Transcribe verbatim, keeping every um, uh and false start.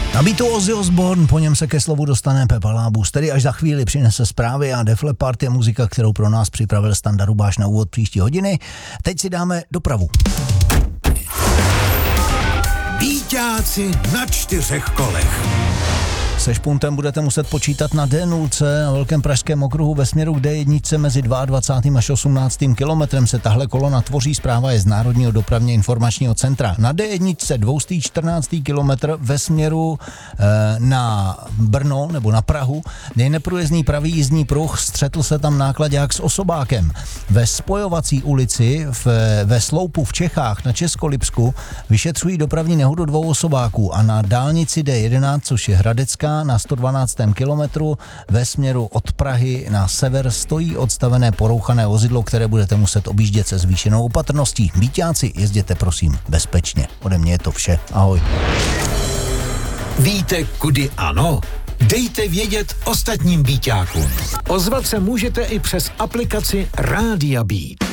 Na beatu Ozzy Osbourne, po něm se ke slovu dostane Pepa Lábus, tedy až za chvíli přinese zprávy a Def Leppard je muzika, kterou pro nás připravil Standa Rubáš na úvod příští hodiny. Teď si dáme dopravu. Bíťáci na čtyřech kolech. Se špuntem budete muset počítat na D nula na Velkém pražském okruhu ve směru k D jedna mezi dvacátým druhým až osmnáctým kilometrem se tahle kolona tvoří, zpráva je z Národního dopravně informačního centra. Na D jedna dvě stě čtrnáctý kilometr ve směru e, na Brno nebo na Prahu, je neprůjezdný pravý jízdní pruh, střetl se tam náklaďák s osobákem. Ve spojovací ulici v, ve Sloupu v Čechách na Českolipsku vyšetřují dopravní nehodu dvou osobáků a na dálnici D jedenáct, což je Hradecká, na sto dvanáctém kilometru ve směru od Prahy na sever stojí odstavené porouchané vozidlo, které budete muset objíždět se zvýšenou opatrností. Bíťáci, jezděte prosím bezpečně. Ode mě je to vše. Ahoj. Víte, kudy ano? Dejte vědět ostatním bíťákům. Ozvat se můžete i přes aplikaci Rádia Beat.